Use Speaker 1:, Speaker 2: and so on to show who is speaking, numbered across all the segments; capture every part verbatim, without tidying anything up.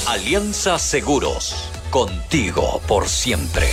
Speaker 1: Alianza Seguros, contigo por siempre.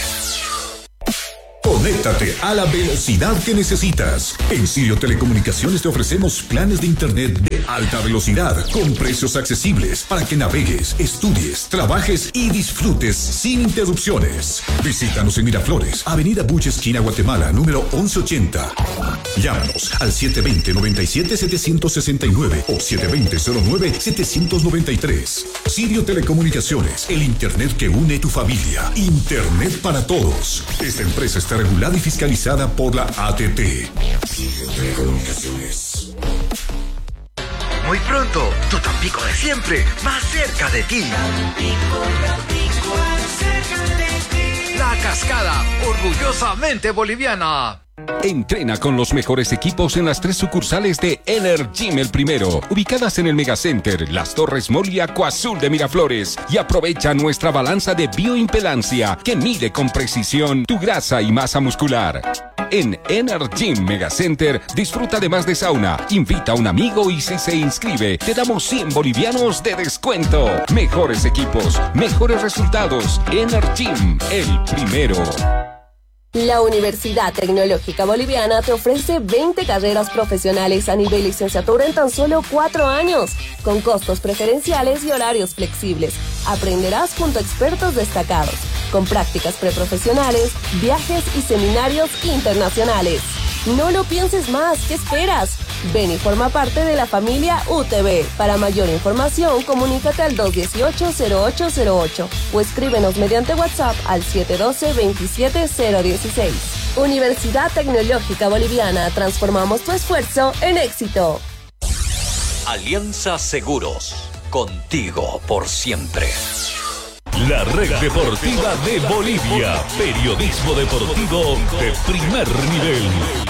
Speaker 2: Conéctate a la velocidad que necesitas. En Sirio Telecomunicaciones te ofrecemos planes de internet de alta velocidad con precios accesibles para que navegues, estudies, trabajes y disfrutes sin interrupciones. Visítanos en Miraflores, Avenida Buche, esquina Guatemala, número once ochenta. Llámanos al siete dos cero, nueve siete, siete seis nueve o siete dos cero, cero nueve, siete nueve tres. Sirio Telecomunicaciones, el internet que une tu familia. Internet para todos. Esta empresa está regulada y fiscalizada por la A T T. Sirio Telecomunicaciones.
Speaker 3: Muy pronto, tu Tampico de siempre, más cerca de ti.
Speaker 4: Tampico, Tampico, cerca de ti.
Speaker 3: La Cascada, orgullosamente boliviana.
Speaker 5: Entrena con los mejores equipos en las tres sucursales de Energym El Primero, ubicadas en el Megacenter, Las Torres Mall y Acuazul de Miraflores. Y aprovecha nuestra balanza de bioimpedancia que mide con precisión tu grasa y masa muscular. En Energym Megacenter disfruta además de sauna, invita a un amigo y si se inscribe te damos cien bolivianos de descuento. Mejores equipos, mejores resultados. Energym El Primero.
Speaker 6: La Universidad Tecnológica Boliviana te ofrece veinte carreras profesionales a nivel licenciatura en tan solo cuatro años, con costos preferenciales y horarios flexibles. Aprenderás junto a expertos destacados, con prácticas preprofesionales, viajes y seminarios internacionales. No lo pienses más, ¿qué esperas? Ven y forma parte de la familia U T B. Para mayor información, comunícate al dos uno ocho, cero ocho cero ocho o escríbenos mediante WhatsApp al siete uno dos, veintisiete cero dieciséis. Universidad Tecnológica Boliviana, transformamos tu esfuerzo en éxito.
Speaker 1: Alianza Seguros, contigo por siempre.
Speaker 2: La Red Deportiva de Bolivia. Periodismo deportivo de primer nivel.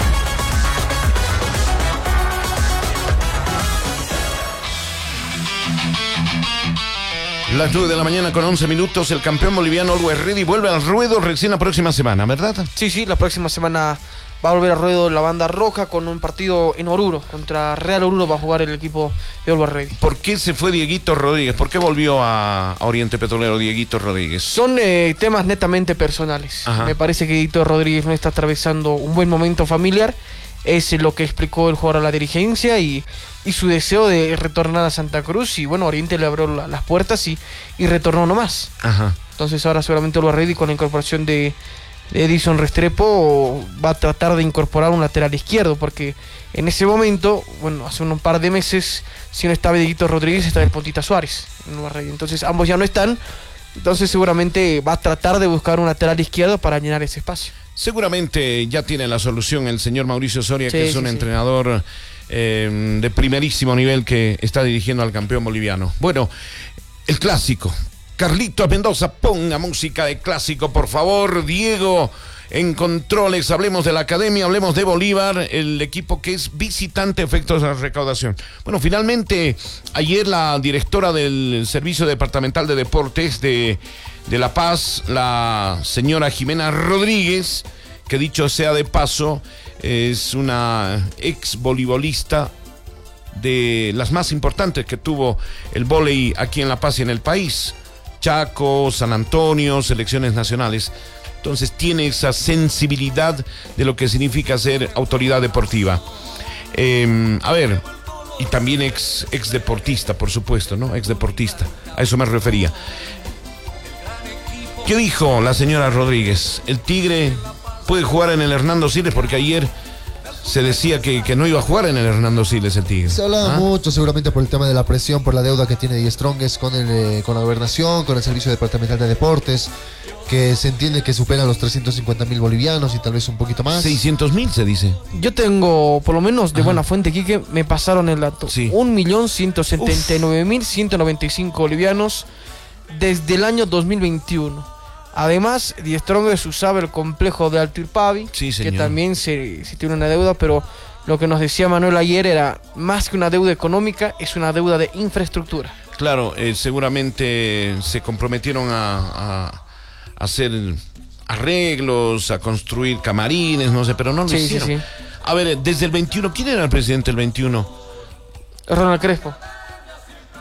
Speaker 7: Las nueve de la mañana con once minutos, el campeón boliviano Always Ready vuelve al ruedo recién la próxima semana, ¿verdad?
Speaker 8: Sí, sí, la próxima semana va a volver al ruedo la banda roja con un partido en Oruro, contra Real Oruro va a jugar el equipo de Always Ready.
Speaker 7: ¿Por qué se fue Dieguito Rodríguez? ¿Por qué volvió a, a Oriente Petrolero Dieguito Rodríguez?
Speaker 8: Son eh, temas netamente personales. Ajá. Me parece que Dieguito Rodríguez no está atravesando un buen momento familiar. Es lo que explicó el jugador a la dirigencia y, y su deseo de retornar a Santa Cruz. Y bueno, Oriente le abrió la, las puertas y, y retornó nomás. Ajá. Entonces ahora seguramente Always Ready con la incorporación de, de Edison Restrepo va a tratar de incorporar un lateral izquierdo. Porque en ese momento, bueno, hace un par de meses, si no estaba Dieguito Rodríguez, estaba el Pontita Suárez en Always Ready. Entonces ambos ya no están. Entonces seguramente va a tratar de buscar un lateral izquierdo para llenar ese espacio.
Speaker 7: Seguramente ya tiene la solución el señor Mauricio Soria, sí, que es sí, un sí. entrenador eh, de primerísimo nivel que está dirigiendo al campeón boliviano. Bueno, el clásico. Carlito Mendoza, ponga música de clásico, por favor. Diego, en controles, hablemos de la academia, hablemos de Bolívar, el equipo que es visitante efectos de la recaudación. Bueno, finalmente, ayer la directora del Servicio Departamental de Deportes de... de La Paz, la señora Jimena Rodríguez, que dicho sea de paso, es una ex voleibolista de las más importantes que tuvo el vóley aquí en La Paz y en el país. Chaco, San Antonio, selecciones nacionales. Entonces tiene esa sensibilidad de lo que significa ser autoridad deportiva. Eh, a ver, y también ex, ex deportista, por supuesto, ¿no? Ex deportista, a eso me refería. ¿Qué dijo la señora Rodríguez? El Tigre puede jugar en el Hernando Siles porque ayer se decía que, que no iba a jugar en el Hernando Siles el Tigre.
Speaker 9: Se hablaba ¿Ah? mucho seguramente por el tema de la presión, por la deuda que tiene Die Strongest con, el, eh, con la gobernación, con el Servicio Departamental de Deportes, que se entiende que supera los trescientos cincuenta mil bolivianos y tal vez un poquito más.
Speaker 7: seiscientos mil se dice.
Speaker 8: Yo tengo, por lo menos de Ajá. buena fuente, Quique, me pasaron el dato. Sí. un millón ciento setenta y nueve mil ciento noventa y cinco bolivianos desde el año dos mil veintiuno. Además, Die Strongest usaba el complejo de Alto Irpavi, sí, que también se, se tiene una deuda, pero lo que nos decía Manuel ayer era, más que una deuda económica, es una deuda de infraestructura.
Speaker 7: Claro, eh, seguramente se comprometieron a, a, a hacer arreglos, a construir camarines, no sé, pero no lo sí, hicieron. Sí, sí. A ver, desde el veintiuno, ¿quién era el presidente del veintiuno?
Speaker 8: Ronald Crespo.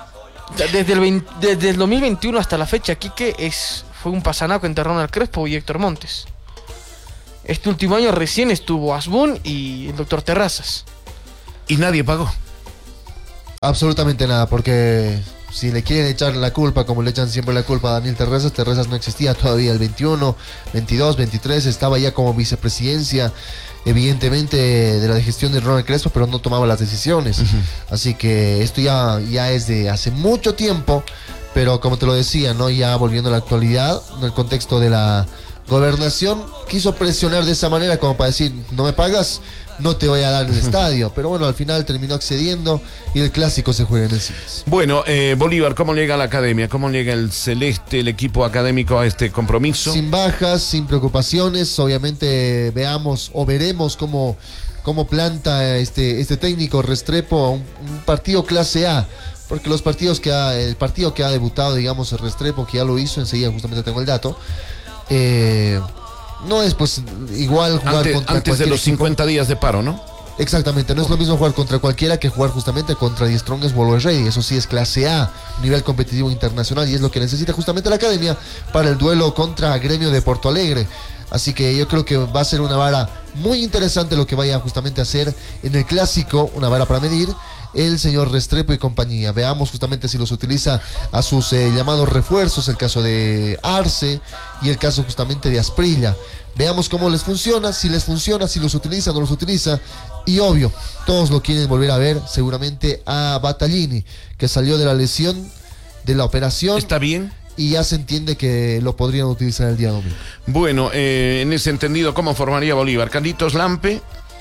Speaker 8: Desde el, veinte, desde el dos mil veintiuno hasta la fecha, Quique es, fue un pasanaco entre Ronald Crespo y Héctor Montes. Este último año recién estuvo Asbun y el doctor Terrazas.
Speaker 7: Y nadie pagó.
Speaker 9: Absolutamente nada, porque si le quieren echar la culpa, como le echan siempre la culpa a Daniel Terrazas, Terrazas no existía todavía el veintiuno, veintidós, veintitrés, estaba ya como vicepresidencia, evidentemente, de la gestión de Ronald Crespo, pero no tomaba las decisiones. Uh-huh. Así que esto ya, ya es de hace mucho tiempo, pero como te lo decía, ¿no? Ya volviendo a la actualidad, en el contexto de la gobernación, quiso presionar de esa manera como para decir, no me pagas, no te voy a dar el estadio. Pero bueno, al final terminó accediendo y el clásico se juega en el CIES.
Speaker 7: Bueno, eh, Bolívar, ¿cómo llega la academia? ¿Cómo llega el Celeste, el equipo académico a este compromiso?
Speaker 9: Sin bajas, sin preocupaciones. Obviamente veamos o veremos cómo, cómo planta este, este técnico Restrepo un, un partido clase A. Porque los partidos que ha, el partido que ha debutado, digamos, el Restrepo, que ya lo hizo, enseguida justamente tengo el dato, eh... no es pues igual jugar
Speaker 7: antes,
Speaker 9: contra
Speaker 7: antes de los
Speaker 9: equipo.
Speaker 7: cincuenta días de paro, ¿no?
Speaker 9: Exactamente, no es lo mismo jugar contra cualquiera que jugar justamente contra Die Strongest World Ready. Eso sí es clase A, nivel competitivo internacional, y es lo que necesita justamente la academia para el duelo contra Gremio de Porto Alegre. Así que yo creo que va a ser una vara muy interesante lo que vaya justamente a hacer en el clásico, una vara para medir el señor Restrepo y compañía. Veamos justamente si los utiliza a sus eh, llamados refuerzos, el caso de Arce y el caso justamente de Asprilla. Veamos cómo les funciona, si les funciona, si los utiliza o no los utiliza. Y obvio, todos lo quieren volver a ver seguramente a Battaglini, que salió de la lesión, de la operación.
Speaker 7: ¿Está bien?
Speaker 9: Y ya se entiende que lo podrían utilizar el día domingo.
Speaker 7: Bueno, eh, en ese entendido, ¿cómo formaría Bolívar? Carlitos Lampe.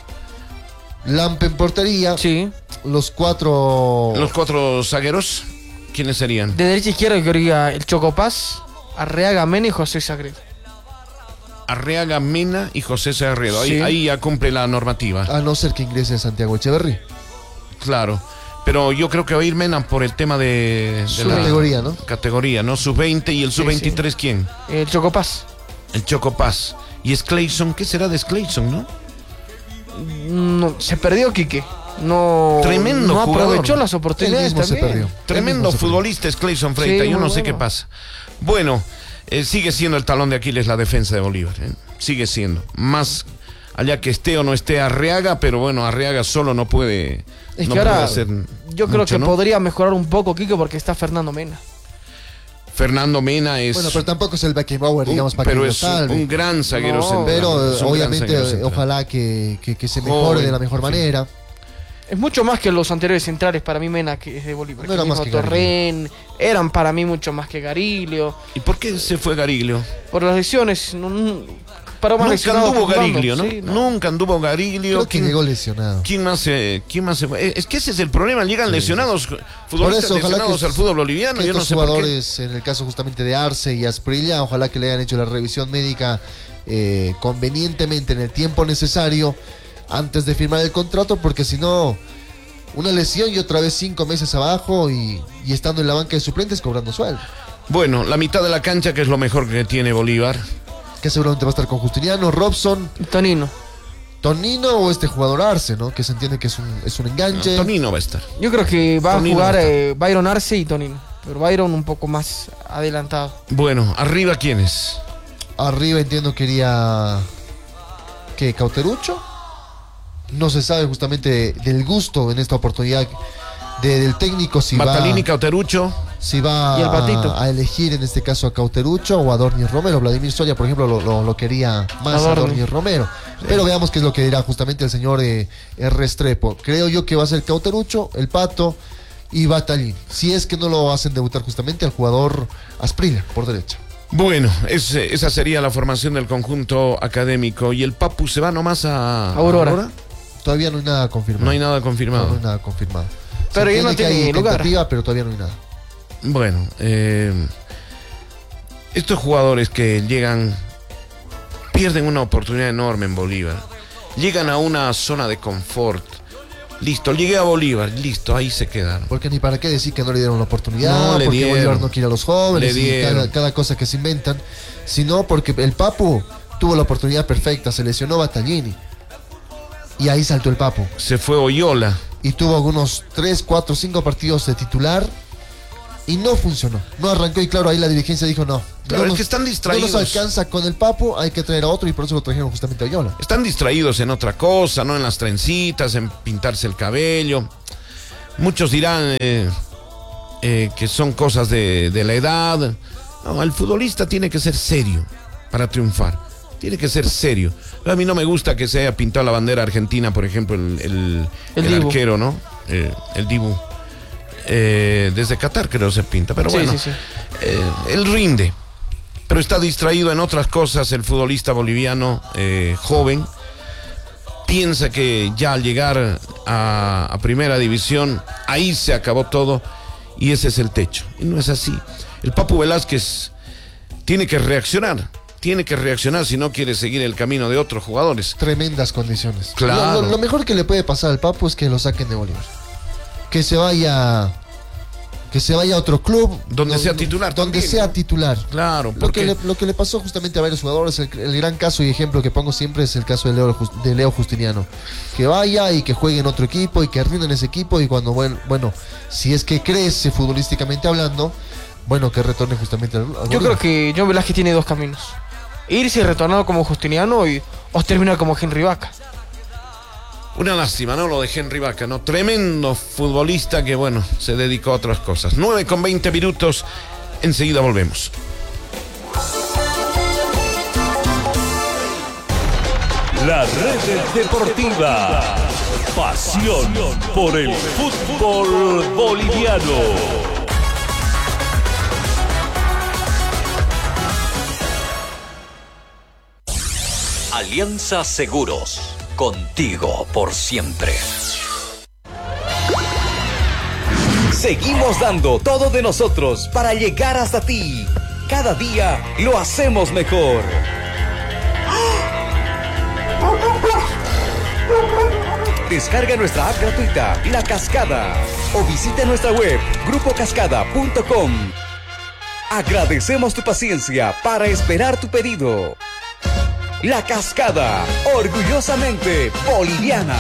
Speaker 9: Lampe en portería.
Speaker 8: Sí.
Speaker 9: Los cuatro...
Speaker 7: Los cuatro zagueros, ¿quiénes serían?
Speaker 8: De derecha a izquierda yo quería el Chocopaz, Arreaga Mena y José Sagredo.
Speaker 7: Arreaga Mena y José Sagredo. Ahí,
Speaker 8: Sí.
Speaker 7: ahí ya cumple la normativa.
Speaker 9: A no ser que ingrese Santiago Echeverry.
Speaker 7: Claro. Pero yo creo que va a ir Mena por el tema de, de
Speaker 9: Su categoría, ¿no?
Speaker 7: Categoría, ¿no? sub veinte y el sub veintitrés,
Speaker 8: sí.
Speaker 7: ¿quién?
Speaker 8: El Chocopaz.
Speaker 7: El Chocopaz. Y es Clayson, ¿qué será de Clayson, no?
Speaker 8: No, se perdió Quique. No,
Speaker 7: Tremendo
Speaker 8: no
Speaker 7: jugador.
Speaker 8: aprovechó las oportunidades
Speaker 9: Él mismo se
Speaker 8: también.
Speaker 9: perdió.
Speaker 7: Tremendo
Speaker 9: Él mismo se
Speaker 7: futbolista es Clayson Freita.
Speaker 8: Sí,
Speaker 7: yo no
Speaker 8: muy
Speaker 7: sé
Speaker 8: bueno.
Speaker 7: qué pasa. Bueno, eh, sigue siendo el talón de Aquiles la defensa de Bolívar. ¿eh? Sigue siendo. Más allá que esté o no esté Arreaga, pero bueno, Arreaga solo no puede.
Speaker 8: Es
Speaker 7: no
Speaker 8: que ahora
Speaker 7: puede hacer
Speaker 8: yo creo
Speaker 7: mucho,
Speaker 8: que
Speaker 7: ¿no?
Speaker 8: podría mejorar un poco Quique porque está Fernando Mena.
Speaker 7: Fernando Mena es.
Speaker 9: Bueno, pero tampoco es el Beckenbauer, digamos,
Speaker 7: un,
Speaker 9: para
Speaker 7: pero
Speaker 9: que lo
Speaker 7: es
Speaker 9: salve.
Speaker 7: un gran zaguero
Speaker 8: No,
Speaker 7: central.
Speaker 9: Pero
Speaker 7: es un
Speaker 9: obviamente
Speaker 7: gran zaguero central.
Speaker 9: ojalá que, que, que se mejore
Speaker 7: Joven,
Speaker 9: de la mejor
Speaker 7: sí.
Speaker 9: manera.
Speaker 8: Es mucho más que los anteriores centrales para mí Mena, que es de Bolívar.
Speaker 9: No era
Speaker 8: El
Speaker 9: más
Speaker 8: mismo
Speaker 9: que
Speaker 8: Torren, eran para mí mucho más que Gariglio.
Speaker 7: ¿Y por qué se fue Gariglio?
Speaker 8: Por las lesiones, no, no, para más
Speaker 7: Nunca
Speaker 8: lesionados
Speaker 7: anduvo
Speaker 8: que jugando,
Speaker 7: Gariglio, ¿no?
Speaker 8: sí, no.
Speaker 7: Nunca anduvo Gariglio.
Speaker 9: Creo que
Speaker 7: ¿Quién-
Speaker 9: llegó lesionado.
Speaker 7: ¿Quién más se, quién más se fue? Eh, Es que ese es el problema, llegan
Speaker 9: Sí,
Speaker 7: lesionados,
Speaker 9: Por
Speaker 7: futbolistas
Speaker 9: eso, ojalá que,
Speaker 7: lesionados al fútbol boliviano,
Speaker 9: que
Speaker 7: yo no
Speaker 9: estos
Speaker 7: sé por qué.
Speaker 9: jugadores, en el caso justamente de Arce y Asprilla, ojalá que le hayan hecho la revisión médica eh, convenientemente en el tiempo necesario antes de firmar el contrato, porque si no, una lesión y otra vez cinco meses abajo y, y estando en la banca de suplentes cobrando sueldo.
Speaker 7: Bueno, la mitad de la cancha, que es lo mejor que tiene Bolívar.
Speaker 9: Que seguramente va a estar con Justiniano, Robson,
Speaker 8: Tonino.
Speaker 9: Tonino o este jugador Arce, ¿no? Que se entiende que es un, es un enganche.
Speaker 7: Tonino va a estar.
Speaker 8: Yo creo que va
Speaker 7: Tonino
Speaker 8: a jugar
Speaker 7: no está.
Speaker 8: eh, Byron Arce y Tonino. Pero Byron un poco más adelantado.
Speaker 7: Bueno, arriba, ¿quiénes?
Speaker 9: Arriba entiendo que iría que Cauterucho. No se sabe justamente del gusto en esta oportunidad de- del técnico si
Speaker 7: Battaglini,
Speaker 9: va,
Speaker 7: Cauterucho.
Speaker 9: si va
Speaker 8: Y el Patito.
Speaker 9: a, a elegir en este caso a Cauterucho o a Dorni Romero. Vladimir Soria, por ejemplo, lo, lo- lo quería más a
Speaker 8: A Dorni.
Speaker 9: Dorni Romero. Pero veamos qué es lo que dirá justamente el señor eh, eh, Restrepo. Creo yo que va a ser Cauterucho, el Pato y Battaglini. Si es que no lo hacen debutar justamente al jugador Asprilla por derecha.
Speaker 7: Bueno, es- esa sería la formación del conjunto académico. ¿Y el Papu se va nomás a
Speaker 8: Aurora.
Speaker 9: Todavía no hay nada confirmado.
Speaker 7: No hay nada
Speaker 9: No,
Speaker 7: confirmado.
Speaker 9: no hay nada confirmado.
Speaker 8: Pero
Speaker 9: Se
Speaker 8: ya no
Speaker 9: entiende que
Speaker 8: tiene
Speaker 9: hay
Speaker 8: lugar.
Speaker 9: tentativa, pero todavía no hay nada.
Speaker 7: Bueno, eh, estos jugadores que llegan, pierden una oportunidad enorme en Bolívar. Llegan a una zona de confort. Listo, llegué a Bolívar, listo, ahí se quedaron.
Speaker 9: Porque ni para qué decir que no le dieron la oportunidad,
Speaker 7: No, le
Speaker 9: porque
Speaker 7: dieron.
Speaker 9: Bolívar no quiere a los jóvenes
Speaker 7: Le
Speaker 9: y
Speaker 7: dieron.
Speaker 9: cada, cada cosa que se inventan, sino porque el Papu tuvo la oportunidad perfecta, se lesionó Battaglini y ahí saltó el Papu
Speaker 7: Se fue Oyola.
Speaker 9: y tuvo algunos tres, cuatro, cinco partidos de titular y no funcionó, no arrancó y claro, ahí la dirigencia dijo no.
Speaker 7: Claro,
Speaker 9: no
Speaker 7: es
Speaker 9: nos,
Speaker 7: que están distraídos.
Speaker 9: No nos alcanza con el Papu, hay que traer a otro y por eso lo trajeron justamente a Oyola.
Speaker 7: Están distraídos en otra cosa, ¿no? En las trencitas, en pintarse el cabello. Muchos dirán eh, eh, que son cosas de, de la edad. No, el futbolista tiene que ser serio para triunfar. Tiene que ser serio. A mí no me gusta que se haya pintado la bandera argentina, por ejemplo, el, el, el, el arquero, ¿no? Eh, el Dibu. Eh, desde Qatar creo se pinta, pero
Speaker 8: sí,
Speaker 7: bueno,
Speaker 8: sí, sí.
Speaker 7: Eh, él rinde, pero está distraído en otras cosas. El futbolista boliviano eh, joven piensa que ya al llegar a, a primera división, ahí se acabó todo y ese es el techo. Y no es así. El Papu Velázquez tiene que reaccionar. Tiene que reaccionar si no quiere seguir el camino de otros jugadores.
Speaker 9: Tremendas condiciones.
Speaker 7: Claro.
Speaker 9: Lo, lo, lo mejor que le puede pasar al Papu es que lo saquen de Bolívar. Que se vaya que se vaya a otro club
Speaker 7: donde
Speaker 9: no,
Speaker 7: sea titular
Speaker 9: donde
Speaker 7: también,
Speaker 9: sea
Speaker 7: ¿no?
Speaker 9: titular.
Speaker 7: Claro,
Speaker 9: lo que, le, lo que le pasó justamente a varios jugadores, el, el gran caso y ejemplo que pongo siempre es el caso de Leo, de Leo Justiniano, que vaya y que juegue en otro equipo y que rinda en ese equipo y cuando bueno, bueno si es que crece futbolísticamente hablando, bueno, que retorne justamente al, al
Speaker 8: Yo creo que John Velázquez tiene dos caminos: irse y retornar como Justiniano y, o terminar como Henry Vaca.
Speaker 7: Una lástima, ¿no? Lo de Henry Vaca, ¿no? Tremendo futbolista que, bueno, se dedicó a otras cosas. nueve con veinte minutos, enseguida volvemos.
Speaker 10: La red deportiva. Pasión por el fútbol boliviano.
Speaker 1: Alianza Seguros, contigo por siempre.
Speaker 11: Seguimos dando todo de nosotros para llegar hasta ti. Cada día lo hacemos mejor. Descarga nuestra app gratuita, La Cascada, o visita nuestra web, grupo cascada punto com. Agradecemos tu paciencia para esperar tu pedido. La Cascada, orgullosamente boliviana.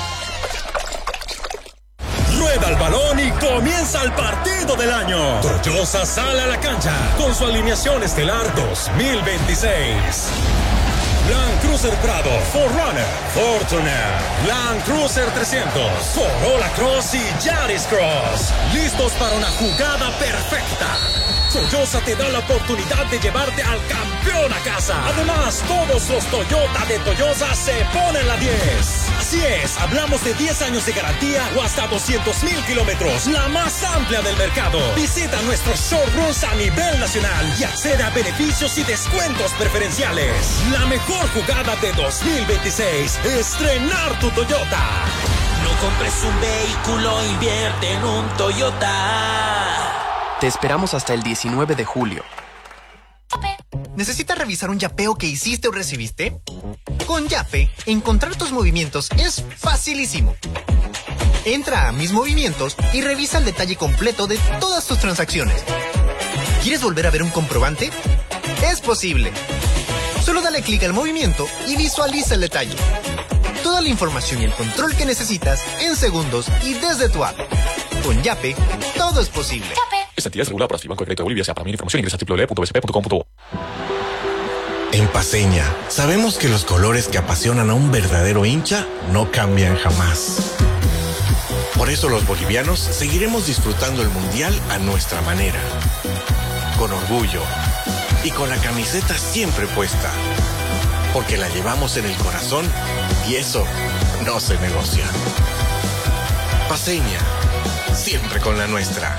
Speaker 12: Rueda el balón y comienza el partido del año. Toyosa sale a la cancha con su alineación estelar dos mil veintiséis. Land Cruiser Prado, cuatro runner, Fortuner, Land Cruiser trescientos, Corolla Cross y Yaris Cross. Listos para una jugada perfecta. Toyosa te da la oportunidad de llevarte al campeón a casa. Además, todos los Toyota de Toyosa se ponen la diez. Así es, hablamos de diez años de garantía o hasta doscientos mil kilómetros, la más amplia del mercado. Visita nuestros showrooms a nivel nacional y accede a beneficios y descuentos preferenciales. La mejor jugada de dos mil veintiséis, estrenar tu Toyota.
Speaker 4: No compres un vehículo, invierte en un Toyota.
Speaker 13: Te esperamos hasta el diecinueve de julio.
Speaker 14: ¿Necesitas revisar un yapeo que hiciste o recibiste? Con Yape, encontrar tus movimientos es facilísimo. Entra a Mis Movimientos y revisa el detalle completo de todas tus transacciones. ¿Quieres volver a ver un comprobante? Es posible. Solo dale clic al movimiento y visualiza el detalle. Toda la información y el control que necesitas en segundos y desde tu app. Con Yape, todo es posible.
Speaker 15: Esta entidad es regulada por el Banco de Crédito de Bolivia. Sea para mayor información ingresa a doble u doble u doble u punto b c p punto com punto bo.
Speaker 16: En Paceña, sabemos que los colores que apasionan a un verdadero hincha no cambian jamás. Por eso los bolivianos seguiremos disfrutando el Mundial a nuestra manera. Con orgullo y con la camiseta siempre puesta. Porque la llevamos en el corazón y eso no se negocia. Paceña, siempre con la nuestra.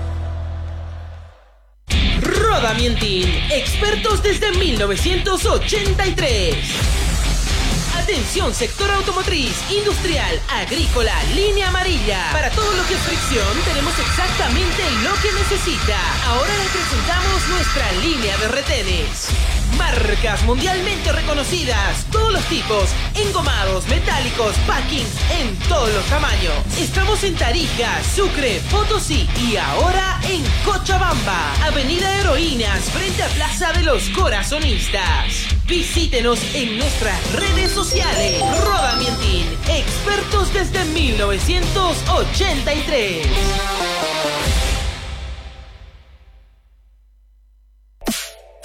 Speaker 17: Rodamientin, expertos desde mil novecientos ochenta y tres. Atención, sector automotriz, industrial, agrícola, línea amarilla. Para todo lo que es fricción, tenemos exactamente lo que necesita. Ahora les presentamos nuestra línea de retenes. Marcas mundialmente reconocidas, todos los tipos, engomados, metálicos, packings, en todos los tamaños. Estamos en Tarija, Sucre, Potosí y ahora en Cochabamba, Avenida Heroínas, frente a Plaza de los Corazonistas. Visítenos en nuestras redes sociales. Rodamientin, expertos desde mil novecientos ochenta y tres.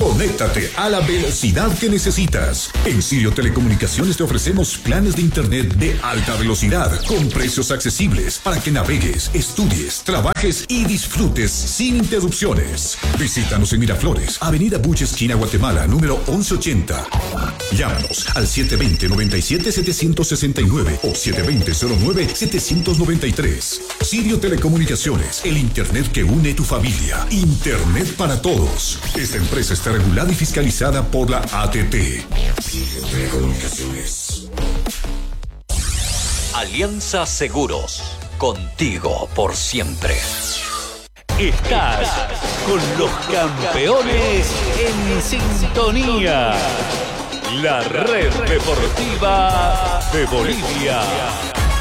Speaker 2: Conéctate a la velocidad que necesitas. En Sirio Telecomunicaciones te ofrecemos planes de internet de alta velocidad con precios accesibles para que navegues, estudies, trabajes y disfrutes sin interrupciones. Visítanos en Miraflores, Avenida Buche, esquina Guatemala, número once ochenta. Llámanos al siete dos cero, nueve siete, siete seis nueve o siete dos cero, cero nueve, siete nueve tres. Sirio Telecomunicaciones, el internet que une tu familia. Internet para todos. Esta empresa está regulada y fiscalizada por la A T T. Sirio Telecomunicaciones.
Speaker 1: Alianza Seguros. Contigo por siempre.
Speaker 10: Estás con los campeones en sintonía. La red deportiva de Bolivia.